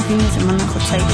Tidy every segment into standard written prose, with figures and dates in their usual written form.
fin de semana Hot Sale.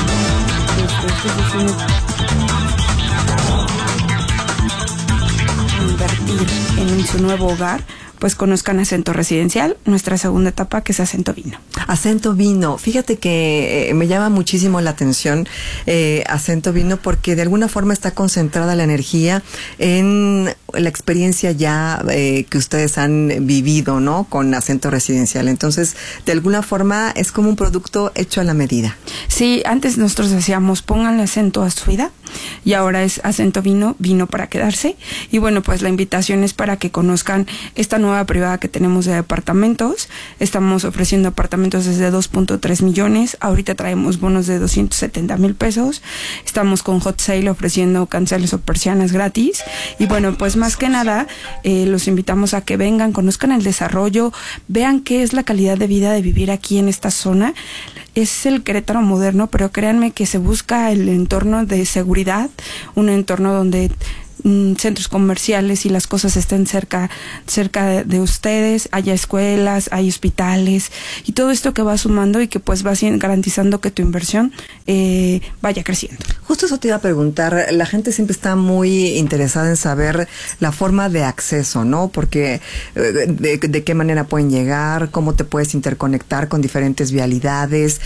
Invertir en su nuevo hogar, pues conozcan Acento Residencial, nuestra segunda etapa, que es Acento Vino. Acento Vino, fíjate que me llama muchísimo la atención Acento Vino, porque de alguna forma está concentrada la energía en la experiencia ya que ustedes han vivido, ¿no? Con Acento Residencial. Entonces, de alguna forma es como un producto hecho a la medida. Sí, antes nosotros decíamos pónganle acento a su vida, y ahora es Acento Vino, vino para quedarse. Y bueno, pues la invitación es para que conozcan esta nueva privada que tenemos de departamentos. Estamos ofreciendo apartamentos desde 2.3 millones. Ahorita traemos bonos de 270,000 pesos. Estamos con Hot Sale ofreciendo canceles o persianas gratis. Y bueno, pues más que nada, los invitamos a que vengan, conozcan el desarrollo, vean qué es la calidad de vida de vivir aquí en esta zona. Es el Querétaro moderno, pero créanme que se busca el entorno de seguridad, un entorno donde centros comerciales y las cosas estén cerca de ustedes, haya escuelas, hay hospitales y todo esto que va sumando y que pues va garantizando que tu inversión vaya creciendo. Justo eso te iba a preguntar, la gente siempre está muy interesada en saber la forma de acceso, ¿no? Porque de qué manera pueden llegar, cómo te puedes interconectar con diferentes vialidades,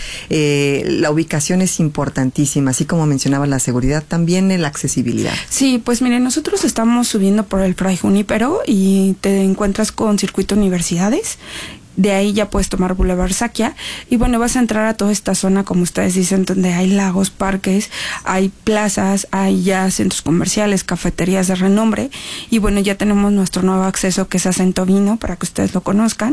la ubicación es importantísima, así como mencionaba la seguridad, también la accesibilidad. Sí, pues miren, nosotros estamos subiendo por el Fray Junípero y te encuentras con Circuito Universidades. De ahí ya puedes tomar Boulevard Saquia y bueno, vas a entrar a toda esta zona, como ustedes dicen, donde hay lagos, parques, hay plazas, hay ya centros comerciales, cafeterías de renombre y bueno, ya tenemos nuestro nuevo acceso que es Acento Vino para que ustedes lo conozcan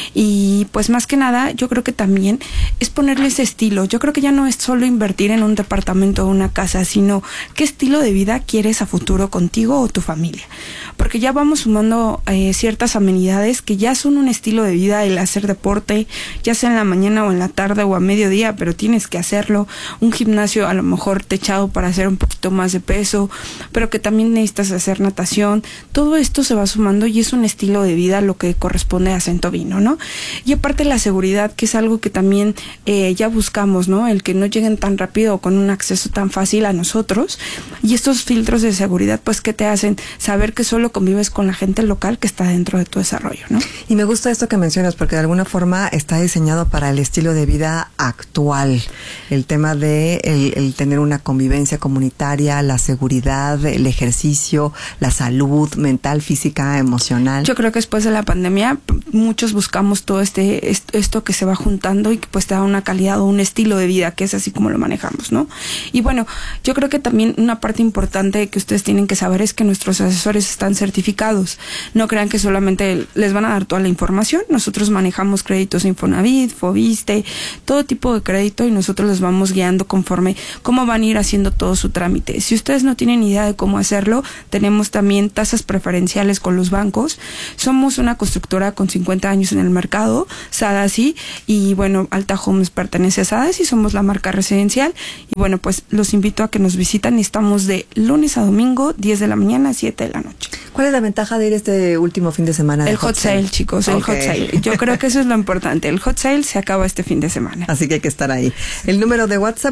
y pues más que nada yo creo que también es ponerle ese estilo. Yo creo que ya no es solo invertir en un departamento o una casa, sino qué estilo de vida quieres a futuro contigo o tu familia, porque ya vamos sumando ciertas amenidades que ya son un estilo de vida, el hacer deporte, ya sea en la mañana o en la tarde o a mediodía, pero tienes que hacerlo, un gimnasio a lo mejor techado para hacer un poquito más de peso, pero que también necesitas hacer natación, todo esto se va sumando y es un estilo de vida lo que corresponde a Acento Vino, ¿no? Y aparte la seguridad, que es algo que también ya buscamos, ¿no? El que no lleguen tan rápido o con un acceso tan fácil a nosotros, y estos filtros de seguridad pues que te hacen saber que solo convives con la gente local que está dentro de tu desarrollo, ¿no? Y me gusta esto que mencionas porque de alguna forma está diseñado para el estilo de vida actual, el tema de el tener una convivencia comunitaria, la seguridad, el ejercicio, la salud mental, física, emocional. Yo creo que después de la pandemia muchos buscamos todo esto que se va juntando y que pues te da una calidad o un estilo de vida que es así como lo manejamos, ¿no? Y bueno, yo creo que también una parte importante que ustedes tienen que saber es que nuestros asesores están certificados. No crean que solamente les van a dar toda la información. Nosotros manejamos créditos Infonavit, Fobiste, todo tipo de crédito y nosotros los vamos guiando conforme cómo van a ir haciendo todo su trámite. Si ustedes no tienen idea de cómo hacerlo, tenemos también tasas preferenciales con los bancos. Somos una constructora con 50 años en el mercado, Sadasi, y bueno, Alta Homes pertenece a Sadasi, somos la marca residencial y bueno, pues los invito a que nos visitan. Estamos de lunes a domingo, 10 de la mañana a 7 de la noche. ¿Cuál es la ventaja de ir este último fin de semana? El Hot Sale, chicos, el Hot Sale. Yo creo que eso es lo importante. El Hot Sale se acaba este fin de semana. Así que hay que estar ahí. El número de WhatsApp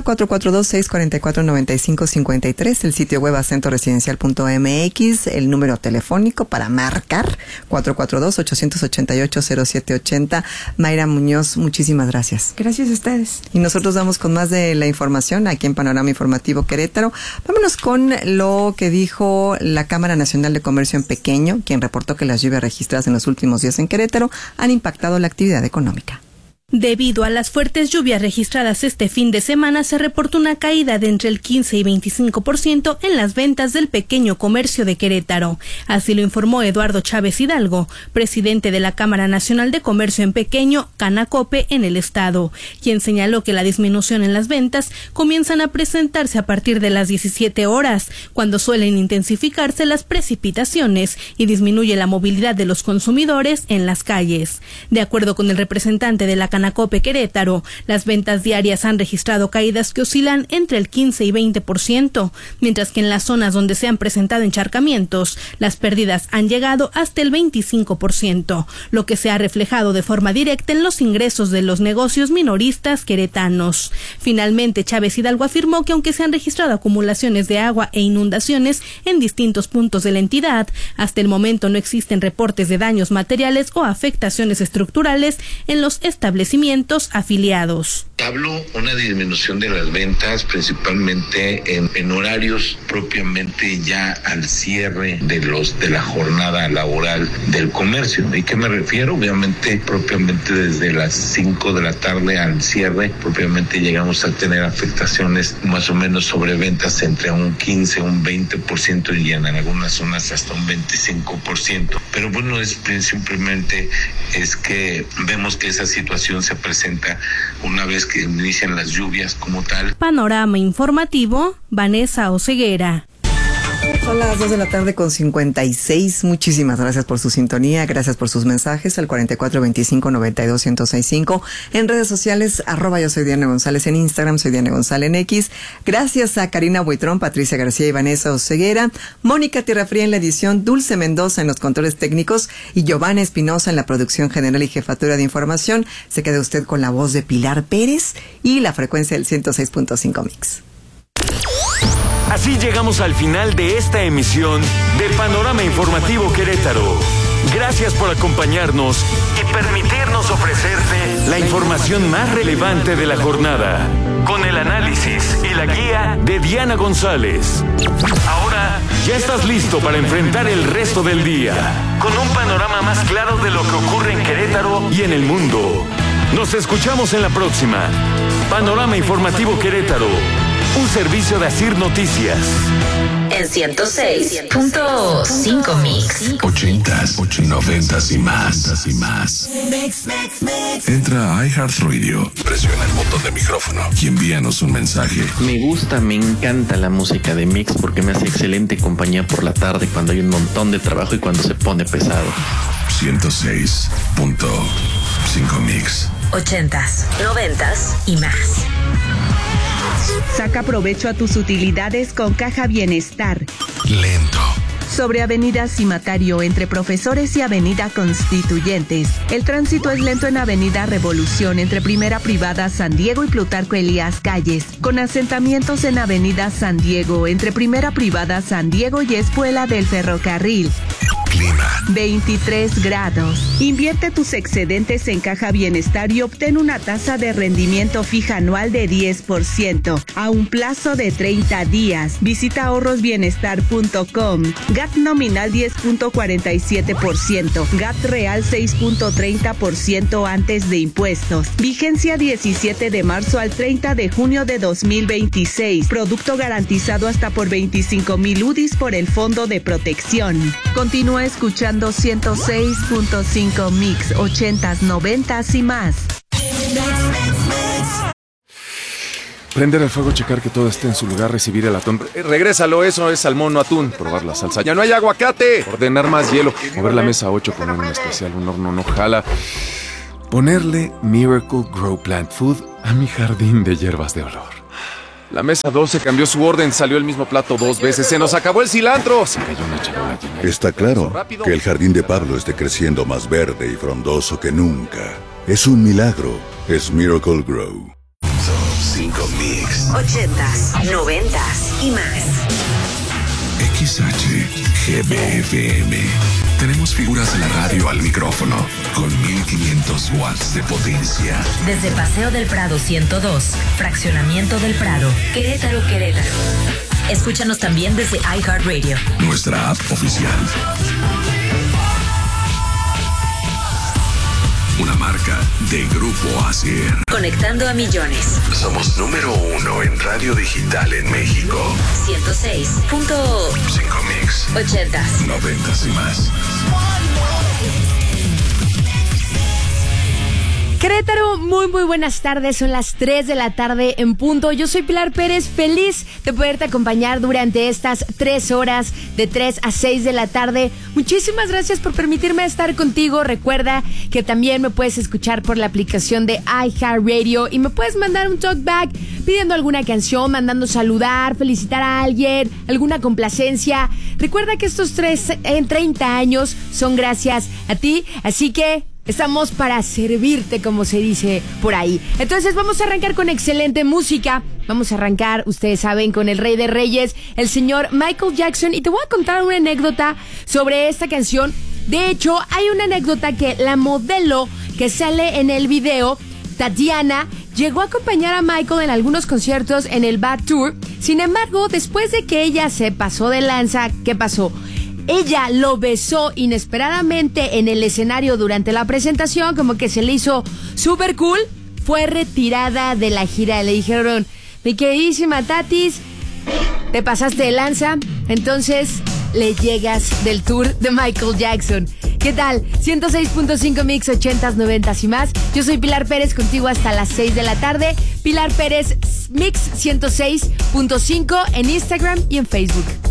442-644-9553, el sitio web acentoresidencial.mx, el número telefónico para marcar 442-888-0780. Mayra Muñoz, muchísimas gracias. Gracias a ustedes. Y nosotros vamos con más de la información aquí en Panorama Informativo Querétaro. Vámonos con lo que dijo la Cámara Nacional de Comercio en Pequeño, quien reportó que las lluvias registradas en los últimos días en Querétaro han impactado la actividad económica. Debido a las fuertes lluvias registradas este fin de semana, se reportó una caída de entre el 15 y 25% en las ventas del pequeño comercio de Querétaro. Así lo informó Eduardo Chávez Hidalgo, presidente de la Cámara Nacional de Comercio en Pequeño, Canacope, en el estado, quien señaló que la disminución en las ventas comienzan a presentarse a partir de las 17 horas, cuando suelen intensificarse las precipitaciones y disminuye la movilidad de los consumidores en las calles. De acuerdo con el representante de la Canacope Anacope Querétaro, las ventas diarias han registrado caídas que oscilan entre el 15 y 20%, mientras que en las zonas donde se han presentado encharcamientos, las pérdidas han llegado hasta el 25%, lo que se ha reflejado de forma directa en los ingresos de los negocios minoristas queretanos. Finalmente, Chávez Hidalgo afirmó que aunque se han registrado acumulaciones de agua e inundaciones en distintos puntos de la entidad, hasta el momento no existen reportes de daños materiales o afectaciones estructurales en los establecimientos afiliados. Hablo una disminución de las ventas, principalmente en horarios propiamente ya al cierre de la jornada laboral del comercio. ¿Y qué me refiero? Obviamente, propiamente desde las 5 de la tarde al cierre, propiamente llegamos a tener afectaciones más o menos sobre ventas entre un 15, un 20% y en algunas zonas hasta un 25%. Pero bueno, simplemente es que vemos que esa situación se presenta una vez que inician las lluvias como tal. Panorama informativo, Vanessa Oseguera. Son las 2:56 p.m. Muchísimas gracias por su sintonía, gracias por sus mensajes al 4425-92-1065. En redes sociales, @yo soy Diana González en Instagram, soy Diana González en X. Gracias a Karina Buitrón, Patricia García y Vanessa Oseguera, Mónica Tierrafría en la edición, Dulce Mendoza en los controles técnicos y Giovanna Espinosa en la producción general y jefatura de información. Se queda usted con la voz de Pilar Pérez y la frecuencia del 106.5 Mix. Así llegamos al final de esta emisión de Panorama Informativo Querétaro. Gracias por acompañarnos y permitirnos ofrecerte la información más relevante de la jornada, con el análisis y la guía de Diana González. Ahora ya estás listo para enfrentar el resto del día, con un panorama más claro de lo que ocurre en Querétaro y en el mundo. Nos escuchamos en la próxima. Panorama Informativo Querétaro. Un servicio de Asir Noticias. En 106.5 Mix. 80s, 90s y más. Entra a iHeartRadio, presiona el botón de micrófono y envíanos un mensaje. Me encanta la música de Mix porque me hace excelente compañía por la tarde cuando hay un montón de trabajo y cuando se pone pesado. 106.5 Mix. 80s, 90s y más. Saca provecho a tus utilidades con Caja Bienestar. Lento. Sobre Avenida Cimatario, entre Profesores y Avenida Constituyentes. El tránsito es lento en Avenida Revolución, entre Primera Privada San Diego y Plutarco Elías Calles, con asentamientos en Avenida San Diego, entre Primera Privada San Diego y Espuela del Ferrocarril. Clima. 23 grados. Invierte tus excedentes en Caja Bienestar y obtén una tasa de rendimiento fija anual de 10% a un plazo de 30 días. Visita ahorrosbienestar.com. GAT nominal 10.47%. GAT real 6.30% antes de impuestos. Vigencia 17 de marzo al 30 de junio de 2026. Producto garantizado hasta por 25,000 UDIs por el Fondo de Protección. Continúa escuchando 106.5 Mix, 80s, 90s y más. Prender el fuego, checar que todo esté en su lugar, recibir el atún. Regrésalo, eso es salmón, no atún. Probar la salsa. ¡Ya no hay aguacate! Ordenar más hielo. Mover la mesa 8, poner un especial, un horno no jala. Ponerle Miracle Grow Plant Food a mi jardín de hierbas de olor. La mesa 12 cambió su orden, salió el mismo plato 2 veces, se nos acabó el cilantro. Se cayó una charola llena. Está claro que el jardín de Pablo esté creciendo más verde y frondoso que nunca. Es un milagro, es Miracle Grow. 5 Mix. 80s, 90s y más. XHGBFM. Tenemos figuras de la radio al micrófono con 1500 watts de potencia. Desde Paseo del Prado 102, Fraccionamiento del Prado, Querétaro. Escúchanos también desde iHeartRadio. Nuestra app oficial. Una marca de Grupo Asir. Conectando a millones. Somos número 1 en radio digital en México. 106.5 Mix. 80s, 90s y más. Querétaro, muy buenas tardes, son las 3 de la tarde en punto. Yo soy Pilar Pérez, feliz de poderte acompañar durante estas 3 horas de 3 a 6 de la tarde. Muchísimas gracias por permitirme estar contigo. Recuerda que también me puedes escuchar por la aplicación de iHeartRadio y me puedes mandar un talkback pidiendo alguna canción, mandando saludar, felicitar a alguien, alguna complacencia. Recuerda que estos 30 años son gracias a ti, así que estamos para servirte, como se dice por ahí. Entonces vamos a arrancar con excelente música. Vamos a arrancar, ustedes saben, con el rey de reyes, el señor Michael Jackson. Y te voy a contar una anécdota sobre esta canción. De hecho, hay una anécdota que la modelo que sale en el video, Tatiana, llegó a acompañar a Michael en algunos conciertos en el Bad Tour. Sin embargo, después de que ella se pasó de lanza, ¿qué pasó? Ella lo besó inesperadamente en el escenario durante la presentación, como que se le hizo súper cool. Fue retirada de la gira. Le dijeron, mi queridísima Tatis, te pasaste de lanza, entonces le llegas del tour de Michael Jackson. ¿Qué tal? 106.5 Mix 80s, 90s y más. Yo soy Pilar Pérez, contigo hasta las 6 de la tarde. Pilar Pérez Mix 106.5 en Instagram y en Facebook.